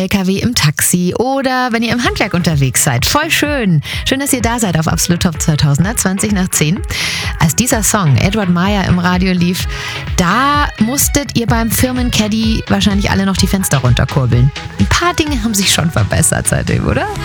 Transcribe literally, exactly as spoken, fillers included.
L K W im Taxi oder wenn ihr im Handwerk unterwegs seid. Voll schön. Schön, dass ihr da seid auf Absolut Top zweitausender, zwanzig nach zehn. Als dieser Song Edward Meyer im Radio lief, da musstet ihr beim Firmencaddy wahrscheinlich alle noch die Fenster runterkurbeln. Ein paar Dinge haben sich schon verbessert seitdem, oder?